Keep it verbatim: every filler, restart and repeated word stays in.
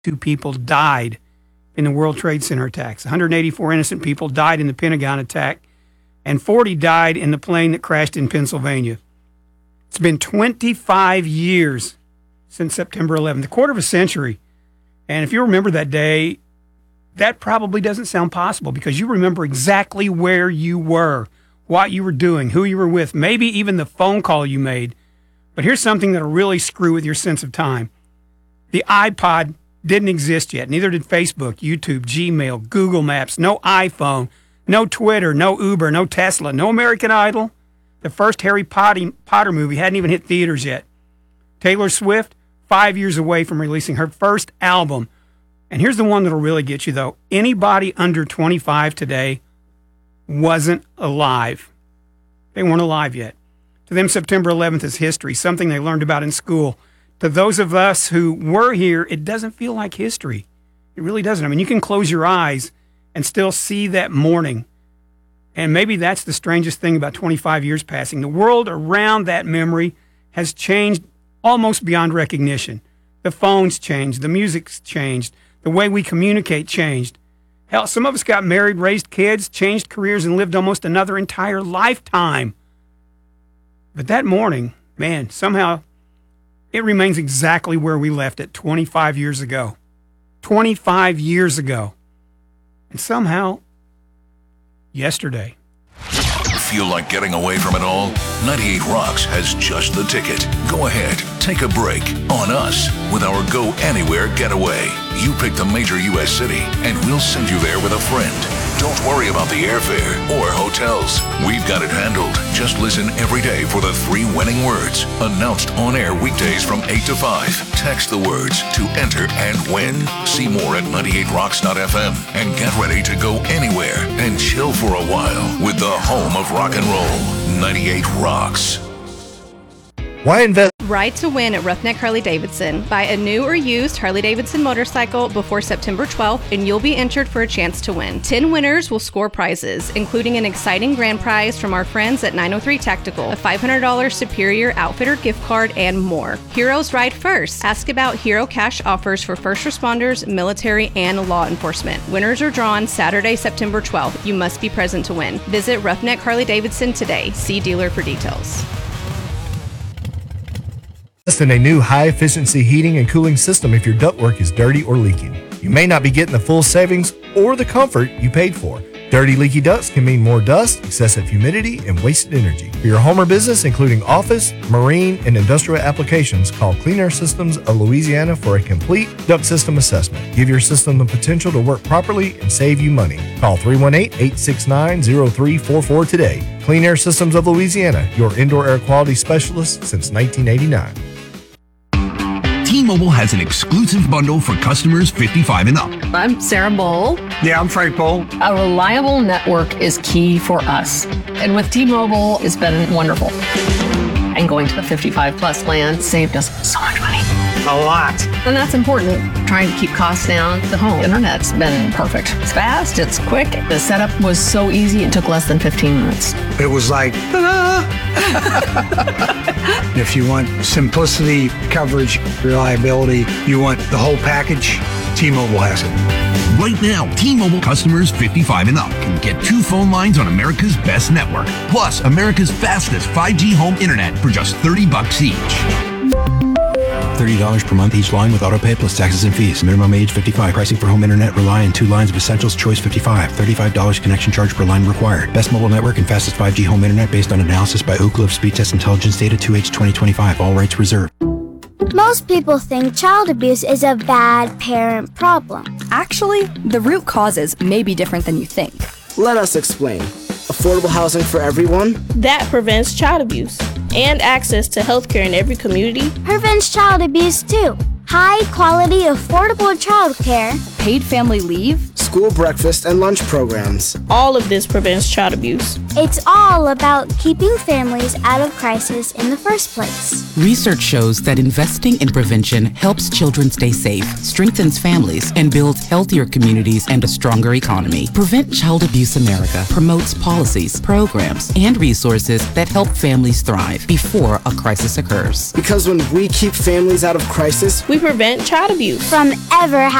Two people died in the World Trade Center attacks. one hundred eighty-four innocent people died in the Pentagon attack, and forty died in the plane that crashed in Pennsylvania. It's been twenty-five years since September eleventh, a quarter of a century. And if you remember that day, that probably doesn't sound possible because you remember exactly where you were, what you were doing, who you were with, maybe even the phone call you made. But here's something that'll really screw with your sense of time. The iPod didn't exist yet. Neither did Facebook, YouTube, Gmail, Google Maps, no iPhone, no Twitter, no Uber, no Tesla, no American Idol. The first Harry Potter movie hadn't even hit theaters yet. Taylor Swift, five years away from releasing her first album. And here's the one that'll really get you, though. Anybody under twenty-five today wasn't alive. They weren't alive yet. To them, September eleventh is history, something they learned about in school. To those of us who were here, it doesn't feel like history. It really doesn't. I mean, you can close your eyes and still see that morning. And maybe that's the strangest thing about twenty-five years passing. The world around that memory has changed almost beyond recognition. The phones changed. The music's changed. The way we communicate changed. Hell, some of us got married, raised kids, changed careers, and lived almost another entire lifetime. But that morning, man, somehow it remains exactly where we left it twenty-five years ago. twenty-five years ago. And somehow, yesterday. Feel like getting away from it all? ninety-eight Rocks has just the ticket. Go ahead, take a break on us with our Go Anywhere getaway. You pick the major U S city, and we'll send you there with a friend. Don't worry about the airfare or hotels. We've got it handled. Just listen every day for the three winning words. Announced on air weekdays from eight to five. Text the words to enter and win. See more at ninety-eight rocks dot f m and get ready to go anywhere and chill for a while with the home of rock and roll. ninety-eight Rocks. Why invest? Ride to win at Roughneck Harley-Davidson. Buy a new or used Harley-Davidson motorcycle before September twelfth, and you'll be entered for a chance to win. Ten winners will score prizes, including an exciting grand prize from our friends at nine oh three Tactical, a five hundred dollars Superior Outfitter gift card, and more. Heroes ride first. Ask about Hero Cash offers for first responders, military, and law enforcement. Winners are drawn Saturday, September twelfth. You must be present to win. Visit Roughneck Harley-Davidson today. See dealer for details. Invest in a new high-efficiency heating and cooling system if your ductwork is dirty or leaking. You may not be getting the full savings or the comfort you paid for. Dirty, leaky ducts can mean more dust, excessive humidity, and wasted energy. For your home or business, including office, marine, and industrial applications, call Clean Air Systems of Louisiana for a complete duct system assessment. Give your system the potential to work properly and save you money. Call three one eight, eight six nine, zero three four four today. Clean Air Systems of Louisiana, your indoor air quality specialist since nineteen eighty-nine. T-Mobile has an exclusive bundle for customers fifty-five and up. I'm Sarah Bowl. Yeah, I'm Frank Bowl. A reliable network is key for us. And with T-Mobile, it's been wonderful. And going to the fifty-five plus plan saved us so much money. A lot. And that's important. Trying to keep costs down. The home internet's been perfect. It's fast, it's quick. The setup was so easy, it took less than fifteen minutes. It was like, ta-da! If you want simplicity, coverage, reliability, you want the whole package, T-Mobile has it. Right now, T-Mobile customers fifty-five and up can get two phone lines on America's best network, plus America's fastest five G home internet for just thirty bucks each. thirty dollars per month each line with autopay plus taxes and fees. Minimum age fifty-five. Pricing for home internet rely on two lines of Essentials Choice fifty-five. thirty-five dollars connection charge per line required. Best mobile network and fastest five G home internet based on analysis by Ookla of Speed Test Intelligence Data two H twenty twenty-five. All rights reserved. Most people think child abuse is a bad parent problem. Actually, the root causes may be different than you think. Let us explain. Affordable housing for everyone? That prevents child abuse. And access to healthcare in every community. Prevents child abuse too. High quality, affordable child care. Paid family leave. School breakfast and lunch programs. All of this prevents child abuse. It's all about keeping families out of crisis in the first place. Research shows that investing in prevention helps children stay safe, strengthens families, and builds healthier communities and a stronger economy. Prevent Child Abuse America promotes policies, programs, and resources that help families thrive before a crisis occurs. Because when we keep families out of crisis, we prevent child abuse from ever